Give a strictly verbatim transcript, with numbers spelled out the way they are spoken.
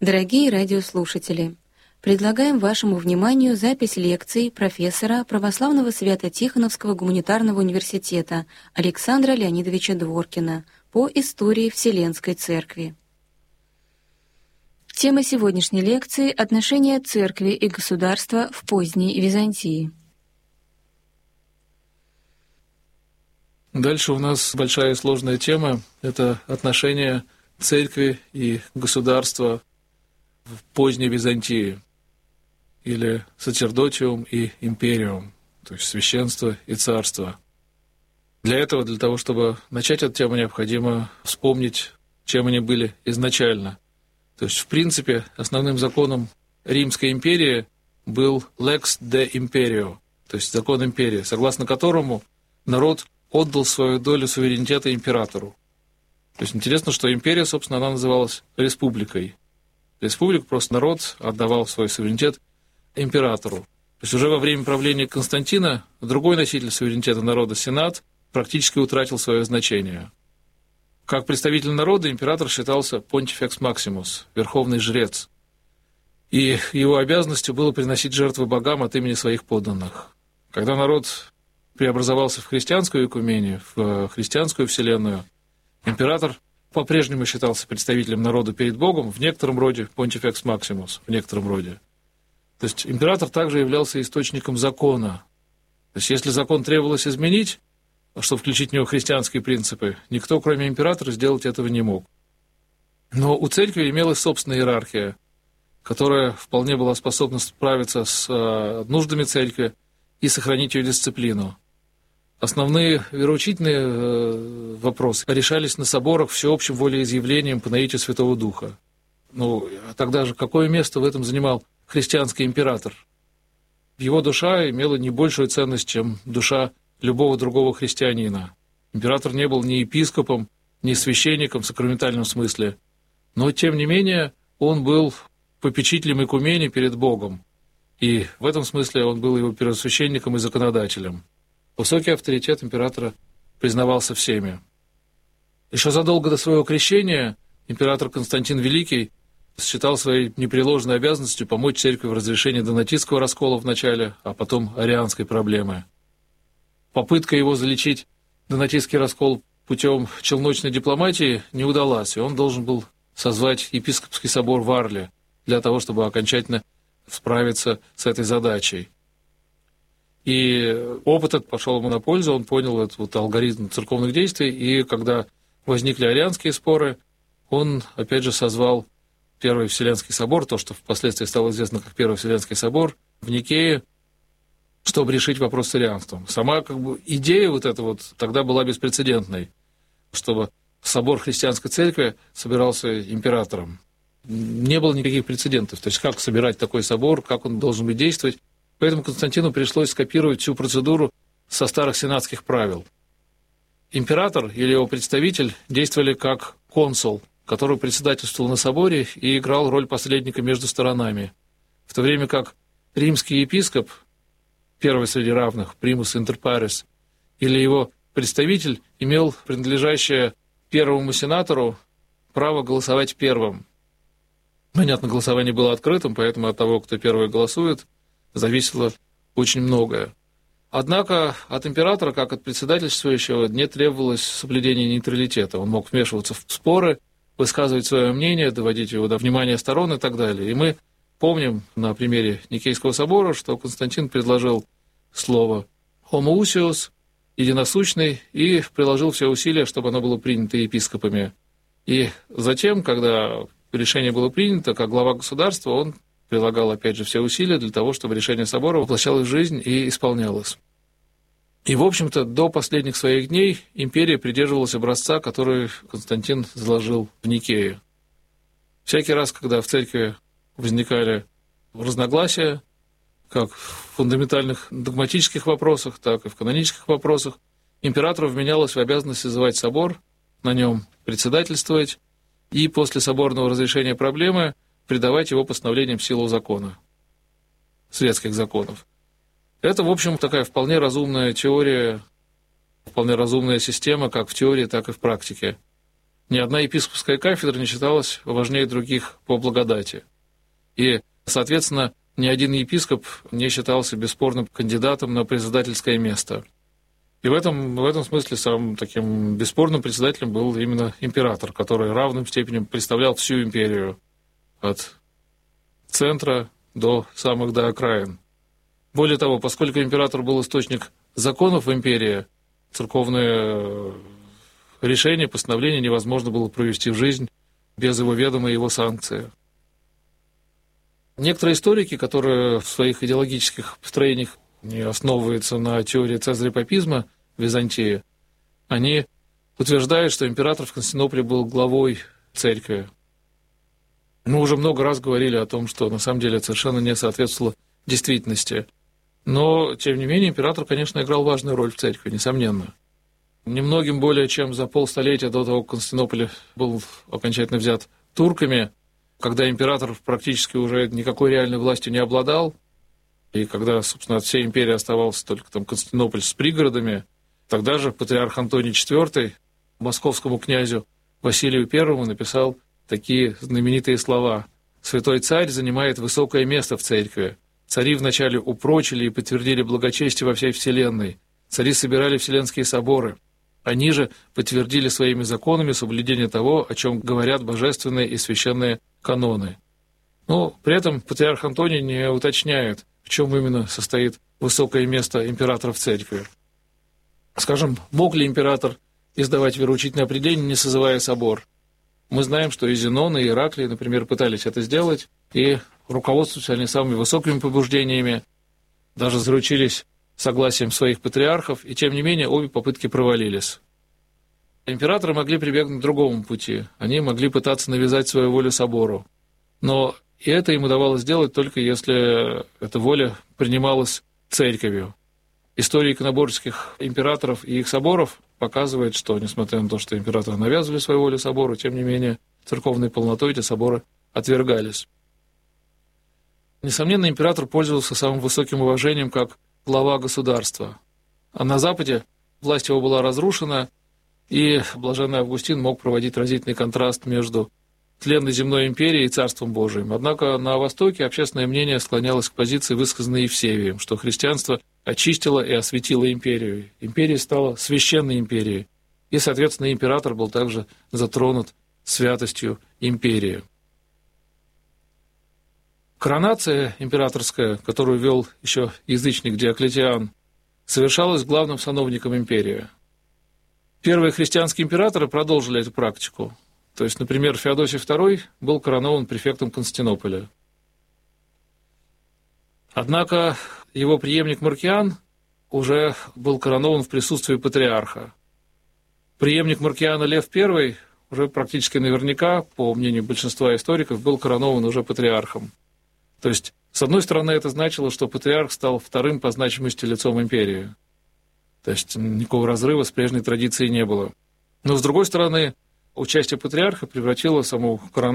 Дорогие радиослушатели, предлагаем вашему вниманию запись лекций профессора Православного Свято-Тихоновского гуманитарного университета Александра Леонидовича Дворкина по истории Вселенской Церкви. Тема сегодняшней лекции – отношения Церкви и государства в поздней Византии. Дальше у нас большая и сложная тема – это отношения Церкви и государства в поздней Византии, или сацердотиум и империум, то есть священство и царство. Для этого, для того, чтобы начать эту тему, необходимо вспомнить, чем они были изначально. То есть, в принципе, основным законом Римской империи был lex de imperio, то есть закон империи, согласно которому народ отдал свою долю суверенитета императору. То есть интересно, что империя, собственно, она называлась республикой. Республика, просто народ отдавал свой суверенитет императору. То есть уже во время правления Константина другой носитель суверенитета народа, Сенат, практически утратил свое значение. Как представитель народа император считался Pontifex Maximus, верховный жрец. И его обязанностью было приносить жертвы богам от имени своих подданных. Когда народ преобразовался в христианскую экумению, в христианскую вселенную, император по-прежнему считался представителем народа перед Богом, в некотором роде Pontifex Maximus, в некотором роде. То есть император также являлся источником закона. То есть если закон требовалось изменить, чтобы включить в него христианские принципы, никто, кроме императора, сделать этого не мог. Но у церкви имелась собственная иерархия, которая вполне была способна справиться с нуждами церкви и сохранить ее дисциплину. Основные вероучительные вопросы решались на соборах всеобщим волеизъявлением по наитию Святого Духа. Ну, а тогда же какое место в этом занимал христианский император? Его душа имела не большую ценность, чем душа любого другого христианина. Император не был ни епископом, ни священником в сакраментальном смысле, но, тем не менее, он был попечителем экумении перед Богом, и в этом смысле он был его первосвященником и законодателем. Высокий авторитет императора признавался всеми. Еще задолго до своего крещения император Константин Великий считал своей непреложной обязанностью помочь церкви в разрешении донатистского раскола в начале, а потом арианской проблемы. Попытка его залечить донатистский раскол путем челночной дипломатии не удалась, и он должен был созвать епископский собор в Арле для того, чтобы окончательно справиться с этой задачей. И опыт этот пошел ему на пользу, он понял этот вот алгоритм церковных действий, и когда возникли арианские споры, он, опять же, созвал Первый Вселенский собор, то, что впоследствии стало известно как Первый Вселенский собор, в Никее, чтобы решить вопрос с арианством. Сама как бы идея вот эта вот тогда была беспрецедентной, чтобы собор христианской церкви собирался императором. Не было никаких прецедентов, то есть как собирать такой собор, как он должен быть действовать. Поэтому Константину пришлось скопировать всю процедуру со старых сенатских правил. Император или его представитель действовали как консул, который председательствовал на соборе и играл роль посредника между сторонами, в то время как римский епископ, первый среди равных, примус интер парес, или его представитель имел принадлежащее первому сенатору право голосовать первым. Понятно, голосование было открытым, поэтому от того, кто первый голосует, зависело очень многое. Однако от императора, как от председательствующего, не требовалось соблюдения нейтралитета. Он мог вмешиваться в споры, высказывать свое мнение, доводить его до внимания сторон и так далее. И мы помним на примере Никейского собора, что Константин предложил слово «homoousios», единосущный, и приложил все усилия, чтобы оно было принято епископами. И затем, когда решение было принято, как глава государства, он прилагал, опять же, все усилия для того, чтобы решение собора воплощалось в жизнь и исполнялось. И, в общем-то, до последних своих дней империя придерживалась образца, который Константин заложил в Никее. Всякий раз, когда в церкви возникали разногласия, как в фундаментальных догматических вопросах, так и в канонических вопросах, императору вменялось в обязанность созывать собор, на нем председательствовать и после соборного разрешения проблемы придавать его постановлениям силу закона, светских законов. Это, в общем, такая вполне разумная теория, вполне разумная система как в теории, так и в практике. ни одна епископская кафедра не считалась важнее других по благодати. И, соответственно, ни один епископ не считался бесспорным кандидатом на председательское место. И в этом, в этом смысле самым таким бесспорным председателем был именно император, который равным степенем представлял всю империю, от центра до самых до окраин. Более того, поскольку император был источник законов в империи, церковные решения, постановления невозможно было провести в жизнь без его ведома и его санкции. Некоторые историки, которые в своих идеологических построениях не основываются на теории цезарепапизма в Византии, они утверждают, что император в Константинополе был главой церкви. Мы уже много раз говорили о том, что на самом деле это совершенно не соответствовало действительности. Но, тем не менее, император, конечно, играл важную роль в церкви, несомненно. Немногим более чем за полстолетия до того, как Константинополь был окончательно взят турками, когда император практически уже никакой реальной властью не обладал, и когда, собственно, от всей империи оставался только там Константинополь с пригородами, тогда же патриарх Антоний четвёртый московскому князю Василию Первому написал такие знаменитые слова: «Святой царь занимает высокое место в церкви. Цари вначале упрочили и подтвердили благочестие во всей вселенной. Цари собирали вселенские соборы. Они же подтвердили своими законами соблюдение того, о чем говорят божественные и священные каноны». Но при этом патриарх Антоний не уточняет, в чем именно состоит высокое место императора в церкви. Скажем, мог ли император издавать вероучительное определение, не созывая собор? Мы знаем, что и Зенон, и Ираклий, например, пытались это сделать, и руководствовались они самыми высокими побуждениями, даже заручились согласием своих патриархов, и тем не менее обе попытки провалились. Императоры могли прибегнуть к другому пути. Они могли пытаться навязать свою волю собору. Но и это им удавалось сделать только если эта воля принималась церковью. История иконоборческих императоров и их соборов показывает, что, несмотря на то, что императоры навязывали свою волю собору, тем не менее церковной полнотой эти соборы отвергались. Несомненно, император пользовался самым высоким уважением как глава государства. А на Западе власть его была разрушена, и блаженный Августин мог проводить разительный контраст между тленной земной империей и Царством Божиим. Однако на Востоке общественное мнение склонялось к позиции, высказанной Евсевием, что христианство очистило и осветило империю. Империя стала священной империей, и, соответственно, император был также затронут святостью империи. Коронация императорская, которую вел еще язычник Диоклетиан, совершалась главным сановником империи. Первые христианские императоры продолжили эту практику. То есть, например, Феодосий второй был коронован префектом Константинополя. Однако его преемник Маркиан уже был коронован в присутствии патриарха. Преемник Маркиана Лев I уже практически наверняка, по мнению большинства историков, был коронован уже патриархом. То есть, с одной стороны, это значило, что патриарх стал вторым по значимости лицом империи. То есть, никакого разрыва с прежней традицией не было. Но, с другой стороны, участие патриарха превратило саму коронацию